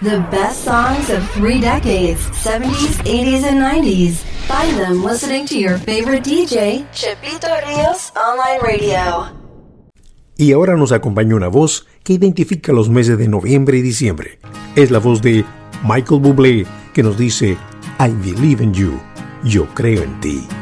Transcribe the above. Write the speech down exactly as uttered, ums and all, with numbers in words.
The best songs of three decades, seventies, eighties, and nineties. Find them listening to your favorite D J, Chepito Ríos Online Radio. Y ahora nos acompaña una voz que identifica los meses de noviembre y diciembre. Es la voz de Michael Bublé, que nos dice I believe in you, yo creo en ti.